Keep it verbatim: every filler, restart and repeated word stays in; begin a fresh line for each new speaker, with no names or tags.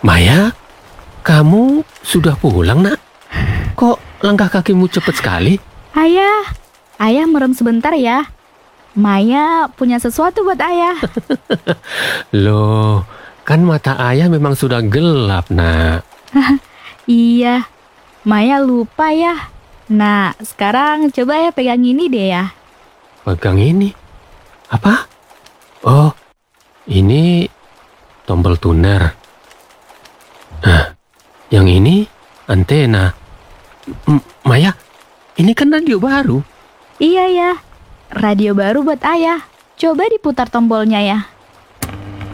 Maya, kamu sudah pulang, Nak? Kok langkah kakimu cepat sekali?
Ayah, ayah merem sebentar ya. Maya punya sesuatu buat ayah.
Loh, kan mata ayah memang sudah gelap, Nak.
Iya, Maya lupa ya. Nah, sekarang coba ya pegang ini deh ya.
Pegang ini. Apa? Oh, ini tombol tuner. Nah, yang ini antena. M- Maya, ini kan radio baru.
Iya ya, radio baru buat ayah. Coba diputar tombolnya ya.